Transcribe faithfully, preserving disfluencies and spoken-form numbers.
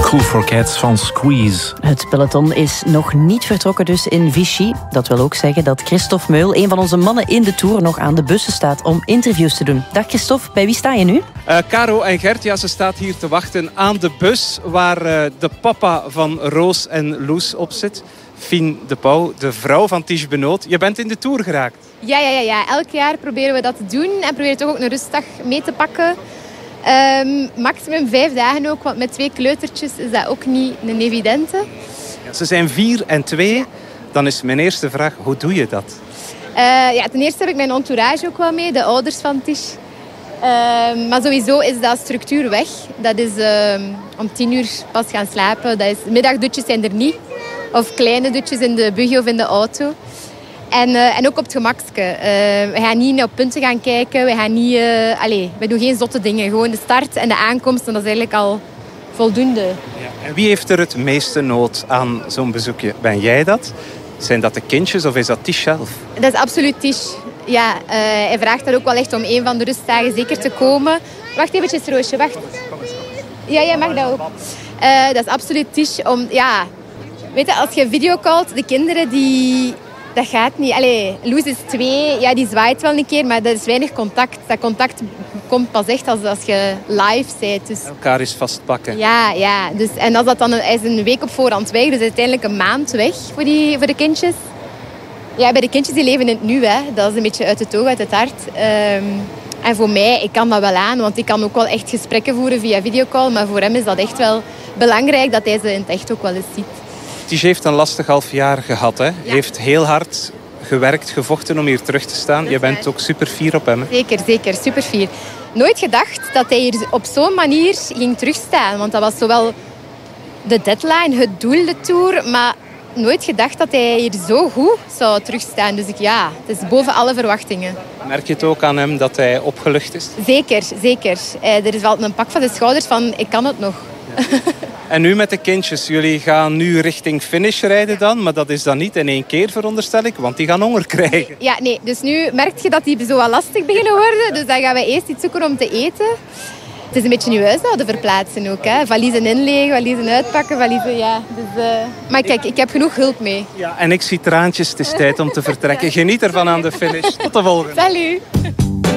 Cool for Cats van Squeeze. Het peloton is nog niet vertrokken dus in Vichy. Dat wil ook zeggen dat Christophe Meul, een van onze mannen in de Tour, nog aan de bussen staat om interviews te doen. Dag Christophe, bij wie sta je nu? Uh, Caro en Gert, ja, ze staat hier te wachten aan de bus waar uh, de papa van Roos en Loes op zit. Fien de Pauw, de vrouw van Tige Benoot. Je bent in de Tour geraakt. Ja, ja, ja, ja. Elk jaar proberen we dat te doen en proberen toch ook een rustdag mee te pakken. Um, maximum vijf dagen ook, want met twee kleutertjes is dat ook niet een evidente. Ja, ze zijn vier en twee. Dan is mijn eerste vraag, hoe doe je dat? Uh, ja, ten eerste heb ik mijn entourage ook wel mee, de ouders van Tige. Uh, maar sowieso is dat structuur weg. Dat is uh, om tien uur pas gaan slapen. Dat is, middagdutjes zijn er niet. Of kleine dutjes in de buggy of in de auto. En, uh, en ook op het gemakske. Uh, we gaan niet op punten gaan kijken. We gaan niet... Uh, allez, we doen geen zotte dingen. Gewoon de start en de aankomst. En dat is eigenlijk al voldoende. Ja. En wie heeft er het meeste nood aan zo'n bezoekje? Ben jij dat? Zijn dat de kindjes of is dat Tige zelf? Dat is absoluut Tige. Ja, uh, hij vraagt daar ook wel echt om een van de rustdagen zeker te komen. Wacht eventjes, Roosje. Wacht. Ja, jij mag dat ook. Uh, dat is absoluut Tige. Om, ja, weet je, als je videocallt, de kinderen die... Dat gaat niet. Allee, Loes is twee, ja, die zwaait wel een keer, maar dat is weinig contact. Dat contact komt pas echt als, als je live bent. Dus... Elkaar eens vastpakken. Ja, ja. Dus, en als dat dan een, hij is een week op voorhand weg, dus uiteindelijk een maand weg voor, die, voor de kindjes. Ja, bij de kindjes die leven in het nu, hè. Dat is een beetje uit het oog, uit het hart. Um, en voor mij, ik kan dat wel aan, want ik kan ook wel echt gesprekken voeren via videocall, maar voor hem is dat echt wel belangrijk dat hij ze in het echt ook wel eens ziet. Tige heeft een lastig half jaar gehad. Hè? Ja. Heeft heel hard gewerkt, gevochten om hier terug te staan. Je bent ook super fier op hem. Hè? Zeker, zeker. Super fier. Nooit gedacht dat hij hier op zo'n manier ging terugstaan. Want dat was zowel de deadline, het doel, de Tour. Maar nooit gedacht dat hij hier zo goed zou terugstaan. Dus ik, ja, het is boven alle verwachtingen. Merk je het ook aan hem dat hij opgelucht is? Zeker, zeker. Er is wel een pak van de schouders van ik kan het nog. Ja. En nu met de kindjes. Jullie gaan nu richting finish rijden dan. Maar dat is dan niet in één keer, veronderstel ik. Want die gaan honger krijgen. Ja, nee. Dus nu merk je dat die zo wat lastig beginnen worden. Dus dan gaan we eerst iets zoeken om te eten. Het is een beetje je huishouden verplaatsen ook. Hè. Valiezen inleggen, valiezen uitpakken, valiezen... Ja. Dus, uh... Maar kijk, ik heb genoeg hulp mee. Ja, en ik zie traantjes. Het is tijd om te vertrekken. Geniet ervan aan de finish. Tot de volgende. Salut.